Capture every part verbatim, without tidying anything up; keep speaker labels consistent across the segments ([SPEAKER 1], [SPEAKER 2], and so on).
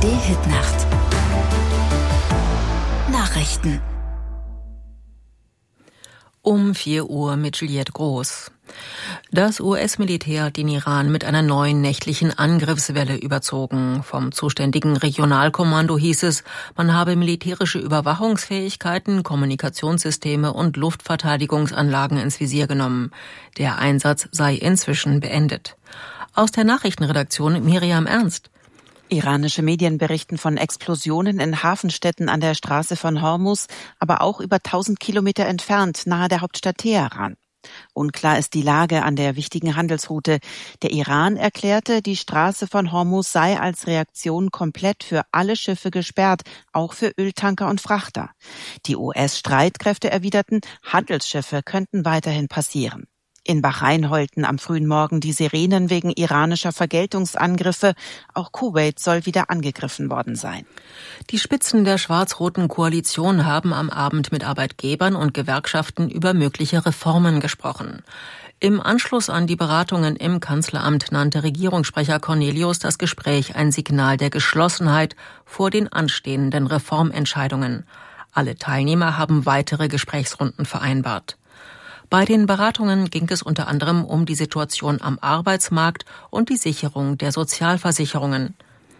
[SPEAKER 1] D-Hit-Nacht. Nachrichten.
[SPEAKER 2] Um vier Uhr mit Juliette Groß. Das U S-Militär hat den Iran mit einer neuen nächtlichen Angriffswelle überzogen. Vom zuständigen Regionalkommando hieß es, man habe militärische Überwachungsfähigkeiten, Kommunikationssysteme und Luftverteidigungsanlagen ins Visier genommen. Der Einsatz sei inzwischen beendet. Aus der Nachrichtenredaktion Miriam Ernst.
[SPEAKER 3] Iranische Medien berichten von Explosionen in Hafenstädten an der Straße von Hormuz, aber auch über tausend Kilometer entfernt, nahe der Hauptstadt Teheran. Unklar ist die Lage an der wichtigen Handelsroute. Der Iran erklärte, die Straße von Hormuz sei als Reaktion komplett für alle Schiffe gesperrt, auch für Öltanker und Frachter. Die U S-Streitkräfte erwiderten, Handelsschiffe könnten weiterhin passieren. In Bahrain heulten am frühen Morgen die Sirenen wegen iranischer Vergeltungsangriffe. Auch Kuwait soll wieder angegriffen worden sein.
[SPEAKER 2] Die Spitzen der schwarz-roten Koalition haben am Abend mit Arbeitgebern und Gewerkschaften über mögliche Reformen gesprochen. Im Anschluss an die Beratungen im Kanzleramt nannte Regierungssprecher Cornelius das Gespräch ein Signal der Geschlossenheit vor den anstehenden Reformentscheidungen. Alle Teilnehmer haben weitere Gesprächsrunden vereinbart. Bei den Beratungen ging es unter anderem um die Situation am Arbeitsmarkt und die Sicherung der Sozialversicherungen.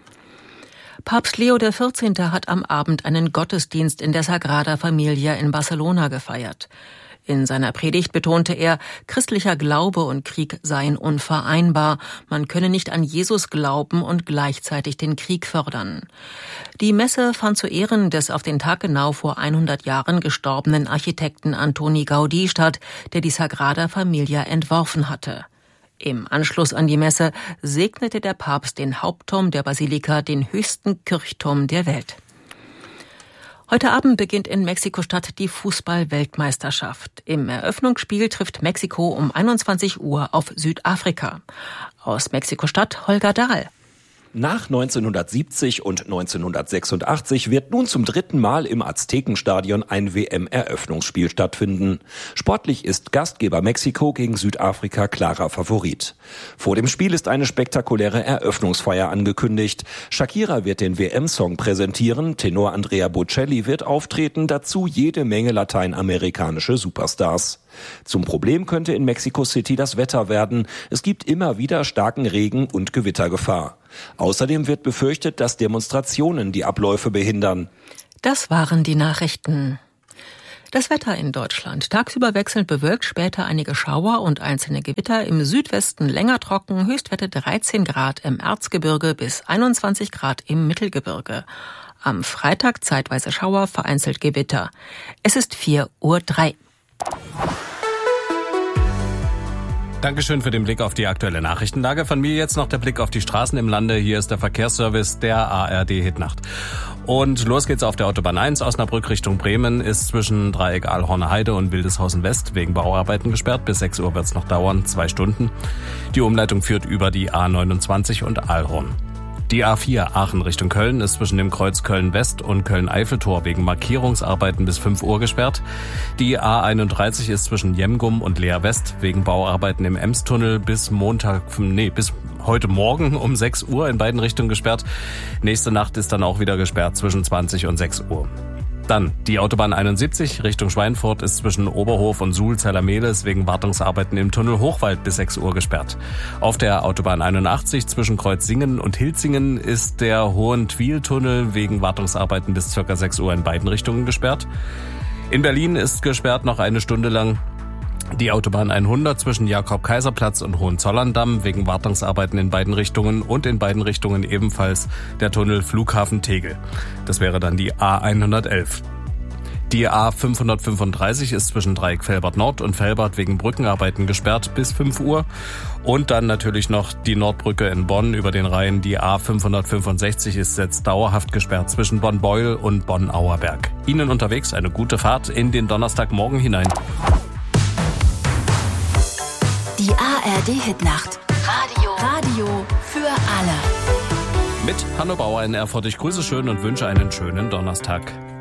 [SPEAKER 2] Papst Leo der vierzehnte hat am Abend einen Gottesdienst in der Sagrada Familia in Barcelona gefeiert. In seiner Predigt betonte er, christlicher Glaube und Krieg seien unvereinbar. Man könne nicht an Jesus glauben und gleichzeitig den Krieg fördern. Die Messe fand zu Ehren des auf den Tag genau vor hundert Jahren gestorbenen Architekten Antoni Gaudí statt, der die Sagrada Familia entworfen hatte. Im Anschluss an die Messe segnete der Papst den Hauptturm der Basilika, den höchsten Kirchturm der Welt. Heute Abend beginnt in Mexiko-Stadt die Fußball-Weltmeisterschaft. Im Eröffnungsspiel trifft Mexiko um einundzwanzig Uhr auf Südafrika. Aus Mexiko-Stadt Holger Dahl.
[SPEAKER 4] Nach neunzehnhundertsiebzig und neunzehnhundertsechsundachtzig wird nun zum dritten Mal im Aztekenstadion ein W M-Eröffnungsspiel stattfinden. Sportlich ist Gastgeber Mexiko gegen Südafrika klarer Favorit. Vor dem Spiel ist eine spektakuläre Eröffnungsfeier angekündigt. Shakira wird den W M-Song präsentieren, Tenor Andrea Bocelli wird auftreten, dazu jede Menge lateinamerikanische Superstars. Zum Problem könnte in Mexico City das Wetter werden. Es gibt immer wieder starken Regen und Gewittergefahr. Außerdem wird befürchtet, dass Demonstrationen die Abläufe behindern.
[SPEAKER 2] Das waren die Nachrichten. Das Wetter in Deutschland. Tagsüber wechselnd bewölkt, später einige Schauer und einzelne Gewitter. Im Südwesten länger trocken, Höchstwerte dreizehn Grad im Erzgebirge bis einundzwanzig Grad im Mittelgebirge. Am Freitag zeitweise Schauer, vereinzelt Gewitter. Es ist vier Uhr drei.
[SPEAKER 5] Dankeschön für den Blick auf die aktuelle Nachrichtenlage. Von mir jetzt noch der Blick auf die Straßen im Lande. Hier ist der Verkehrsservice der A R D-Hitnacht. Und los geht's auf der Autobahn eins. Osnabrück Richtung Bremen ist zwischen Dreieck Ahlhorner Heide und Wildeshausen West wegen Bauarbeiten gesperrt. Bis sechs Uhr wird's noch dauern, zwei Stunden. Die Umleitung führt über die A neunundzwanzig und Ahlhorn. Die A vier Aachen Richtung Köln ist zwischen dem Kreuz Köln-West und Köln-Eiffeltor wegen Markierungsarbeiten bis fünf Uhr gesperrt. Die A einunddreißig ist zwischen Jemgum und Leer-West wegen Bauarbeiten im Emstunnel bis Montag, nee, bis heute Morgen um sechs Uhr in beiden Richtungen gesperrt. Nächste Nacht ist dann auch wieder gesperrt zwischen zwanzig und sechs Uhr. Dann die Autobahn einundsiebzig Richtung Schweinfurt ist zwischen Oberhof und Suhl-Zellermehles wegen Wartungsarbeiten im Tunnel Hochwald bis sechs Uhr gesperrt. Auf der Autobahn einundachtzig zwischen Kreuzsingen und Hilzingen ist der Hohentwiel-Tunnel wegen Wartungsarbeiten bis ca. sechs Uhr in beiden Richtungen gesperrt. In Berlin ist gesperrt noch eine Stunde lang die Autobahn hundert zwischen Jakob-Kaiser-Platz und Hohenzollern-Damm wegen Wartungsarbeiten in beiden Richtungen und in beiden Richtungen ebenfalls der Tunnel Flughafen Tegel. Das wäre dann die A hundertelf. Die A fünfhundertfünfunddreißig ist zwischen Dreieck Velbert Nord und Velbert wegen Brückenarbeiten gesperrt bis fünf Uhr. Und dann natürlich noch die Nordbrücke in Bonn über den Rhein. Die A fünfhundertfünfundsechzig ist jetzt dauerhaft gesperrt zwischen Bonn-Beuel und Bonn-Auerberg. Ihnen unterwegs eine gute Fahrt in den Donnerstagmorgen hinein.
[SPEAKER 1] Die A R D-Hitnacht. Radio. Radio für alle.
[SPEAKER 5] Mit Hanno Bauer in Erfurt. Ich grüße schön und wünsche einen schönen Donnerstag.